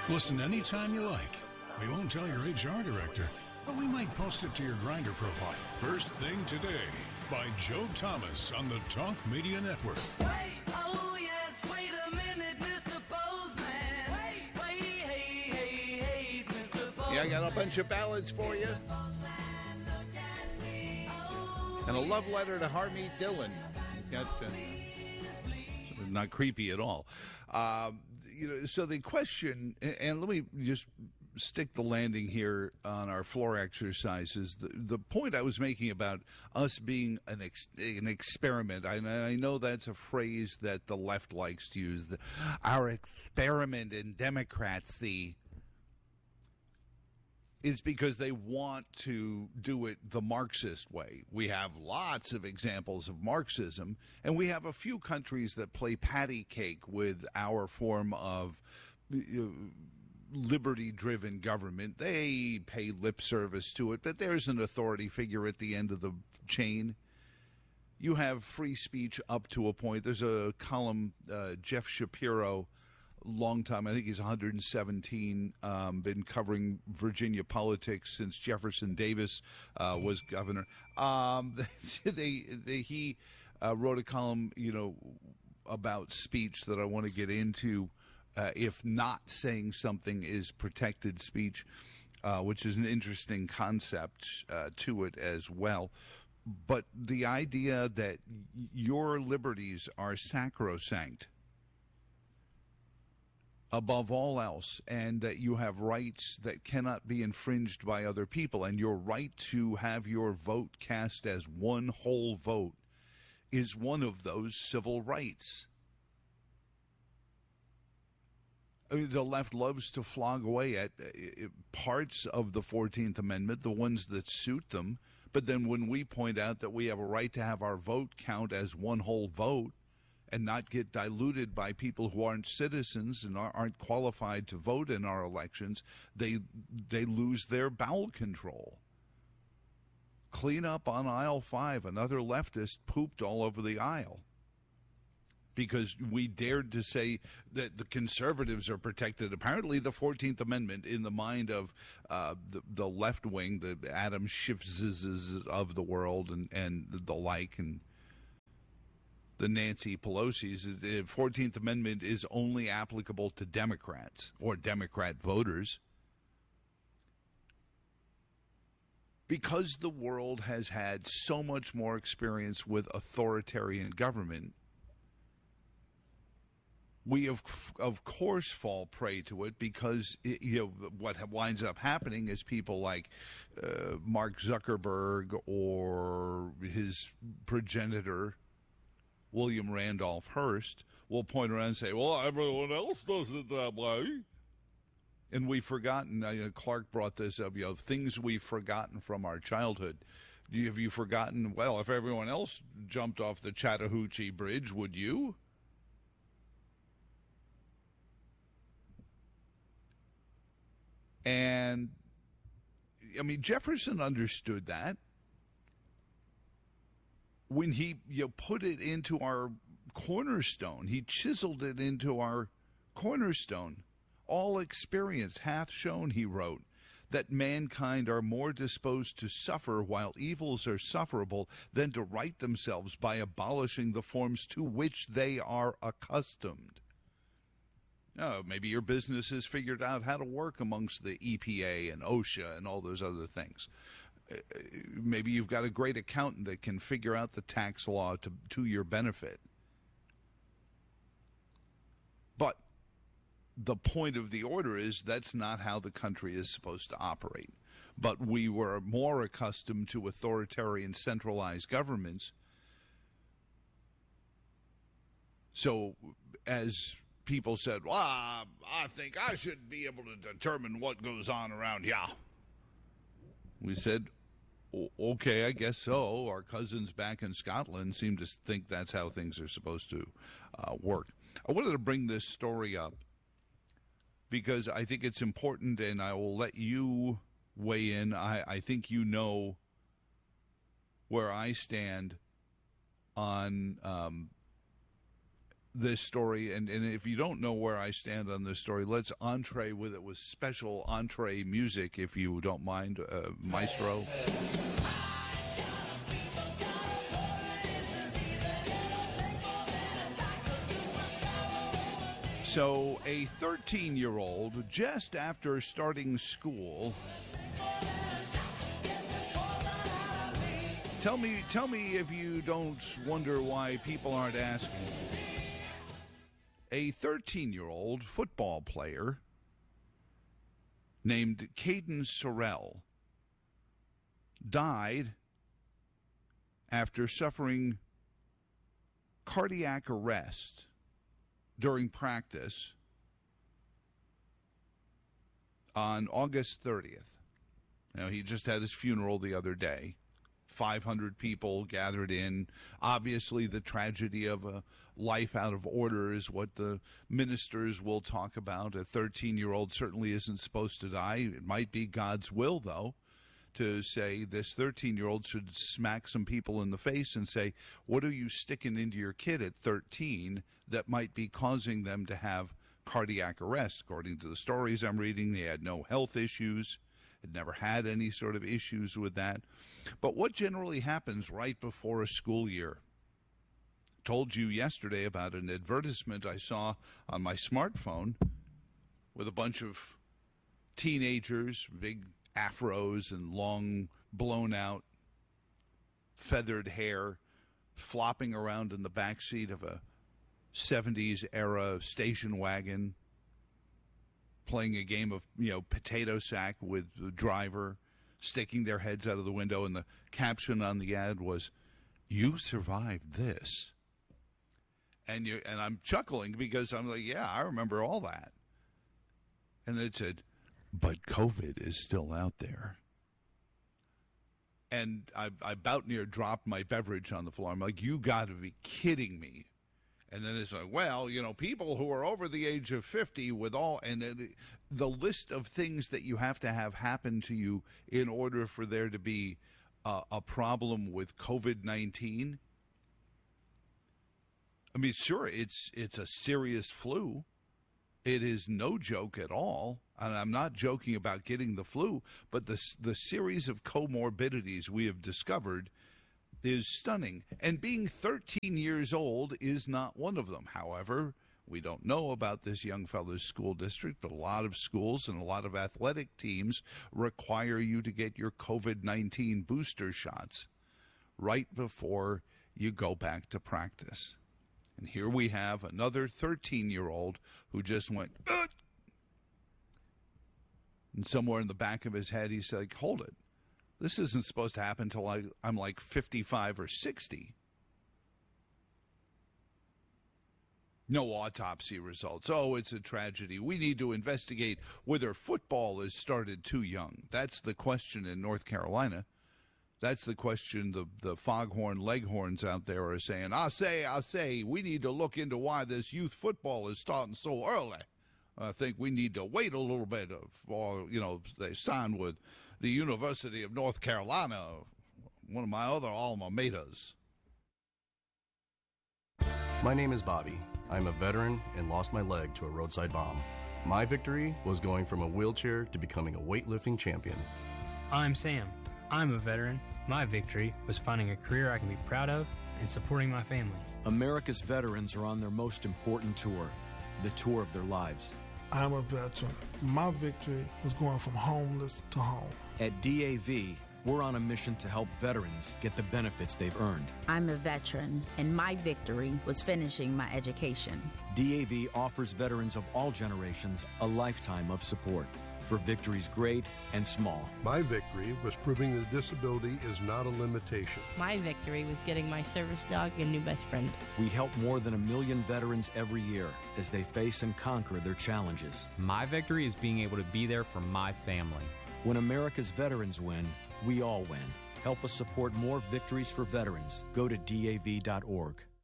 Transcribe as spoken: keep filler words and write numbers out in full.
Listen anytime you like. We won't tell your H R director, but we might post it to your Grindr profile. First Thing Today by Joe Thomas on the Talk Media Network. Wait, oh yes, wait a minute, Mister Postman. Wait, wait, hey, hey, hey, Mister Postman. Yeah, I got a bunch of ballads for you. And a love letter to Harmeet Dillon. Got, uh, not creepy at all. Um, you know, so the question, and let me just stick the landing here on our floor exercises. The, the point I was making about us being an ex, an experiment, I, I know that's a phrase that the left likes to use. The, our experiment in Democracy is because they want to do it the Marxist way. We have lots of examples of Marxism, and we have a few countries that play patty cake with our form of uh, liberty-driven government. They pay lip service to it, but there's an authority figure at the end of the chain. You have free speech up to a point. There's a column, uh, Jeff Shapiro, long time, I think he's one hundred seventeen, um, been covering Virginia politics since Jefferson Davis uh, was governor. Um, they, they, he uh, wrote a column, you know, about speech that I want to get into. Uh, if not saying something is protected speech, uh, which is an interesting concept uh, to it as well. But the idea that your liberties are sacrosanct above all else, and that you have rights that cannot be infringed by other people, and your right to have your vote cast as one whole vote is one of those civil rights. I mean, the left loves to flog away at uh, parts of the fourteenth Amendment, the ones that suit them, but then when we point out that we have a right to have our vote count as one whole vote, and not get diluted by people who aren't citizens and aren't qualified to vote in our elections, they they lose their bowel control. Clean up on aisle five. Another leftist pooped all over the aisle because we dared to say that the conservatives are protected. Apparently the fourteenth Amendment, in the mind of uh, the, the left wing, the Adam Schiffs of the world and, and the like, and the Nancy Pelosi's, the fourteenth Amendment is only applicable to Democrats or Democrat voters. Because the world has had so much more experience with authoritarian government, we of of course fall prey to it, because it, you know, what winds up happening is people like uh, Mark Zuckerberg or his progenitor William Randolph Hearst will point around and say, well, everyone else does it that way. And we've forgotten, uh, Clark brought this up, you know, things we've forgotten from our childhood. Have you forgotten, well, if everyone else jumped off the Chattahoochee Bridge, would you? And, I mean, Jefferson understood that. When he you know, put it into our cornerstone, he chiseled it into our cornerstone. All experience hath shown, he wrote, that mankind are more disposed to suffer while evils are sufferable than to right themselves by abolishing the forms to which they are accustomed. Oh, maybe your business has figured out how to work amongst the E P A and OSHA and all those other things. Maybe you've got a great accountant that can figure out the tax law to, to your benefit. But the point of the order is that's not how the country is supposed to operate. But we were more accustomed to authoritarian centralized governments. So as people said, well, I think I should be able to determine what goes on around here. We said, okay, I guess so. Our cousins back in Scotland seem to think that's how things are supposed to uh, work. I wanted to bring this story up because I think it's important, and I will let you weigh in. I, I think you know where I stand on um, this story, and, and if you don't know where I stand on this story, let's entree with it with special entree music, if you don't mind, uh, Maestro. So a thirteen-year-old, just after starting school, tell me, tell me if you don't wonder why people aren't asking. A thirteen-year-old football player named Caden Sorrell died after suffering cardiac arrest during practice on August thirtieth. Now, he just had his funeral the other day. five hundred people gathered in. Obviously, the tragedy of a life out of order is what the ministers will talk about. A thirteen-year-old certainly isn't supposed to die. It might be God's will, though, to say this thirteen-year-old should smack some people in the face and say, what are you sticking into your kid at thirteen that might be causing them to have cardiac arrest? According to the stories I'm reading, they had no health issues, had never had any sort of issues with that. But what generally happens right before a school year? Told you yesterday about an advertisement I saw on my smartphone with a bunch of teenagers, big afros and long, blown-out, feathered hair, flopping around in the back seat of a seventies-era station wagon, playing a game of, you know, potato sack with the driver, sticking their heads out of the window, and the caption on the ad was, "You survived this." And you and I'm chuckling because I'm like, yeah, I remember all that. And it said, but COVID is still out there. And I, I about near dropped my beverage on the floor. I'm like, you got to be kidding me. And then it's like, well, you know, people who are over the age of fifty with all, and the, the list of things that you have to have happen to you in order for there to be uh, a problem with COVID nineteen. I mean, sure, it's it's a serious flu. It is no joke at all. And I'm not joking about getting the flu, but the, the series of comorbidities we have discovered is stunning. And being thirteen years old is not one of them. However, we don't know about this young fellow's school district, but a lot of schools and a lot of athletic teams require you to get your COVID nineteen booster shots right before you go back to practice. And here we have another thirteen-year-old who just went, ugh! And somewhere in the back of his head, he's like, hold it. This isn't supposed to happen until I, I'm like fifty-five or sixty. No autopsy results. Oh, it's a tragedy. We need to investigate whether football is started too young. That's the question in North Carolina. That's the question the, the foghorn leghorns out there are saying. I say, I say, we need to look into why this youth football is starting so early. I think we need to wait a little bit, of, or, you know, they signed with the University of North Carolina, one of my other alma maters. My name is Bobby. I'm a veteran and lost my leg to a roadside bomb. My victory was going from a wheelchair to becoming a weightlifting champion. I'm Sam. I'm a veteran. My victory was finding a career I can be proud of and supporting my family. America's veterans are on their most important tour, the tour of their lives. I'm a veteran. My victory was going from homeless to home. At D A V, we're on a mission to help veterans get the benefits they've earned. I'm a veteran, and my victory was finishing my education. D A V offers veterans of all generations a lifetime of support for victories great and small. My victory was proving that disability is not a limitation. My victory was getting my service dog a new best friend. We help more than a million veterans every year as they face and conquer their challenges. My victory is being able to be there for my family. When America's veterans win, we all win. Help us support more victories for veterans. Go to D A V dot org.